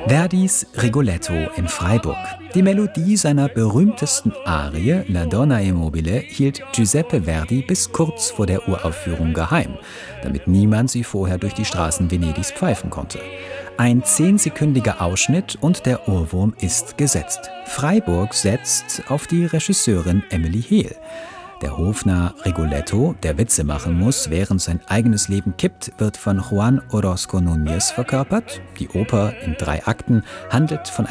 Verdis Rigoletto in Freiburg. Die Melodie seiner berühmtesten Arie La Donna e mobile hielt Giuseppe Verdi bis kurz vor der Uraufführung geheim, damit niemand sie vorher durch die Straßen Venedigs pfeifen konnte. Ein 10-sekündiger Ausschnitt und der Ohrwurm ist gesetzt. Freiburg setzt auf die Regisseurin Emily Heel. Der Hofnarr Rigoletto, der Witze machen muss, während sein eigenes Leben kippt, wird von Juan Orozco Núñez verkörpert. Die Oper in 3 Akten handelt von